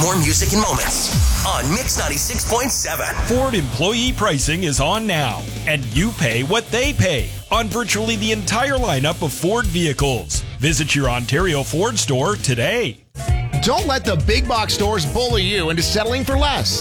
more music and moments on Mix 96.7. Ford employee pricing is on now, and you pay what they pay on virtually the entire lineup of Ford vehicles. Visit your Ontario Ford store today. Don't let the big box stores bully you into settling for less.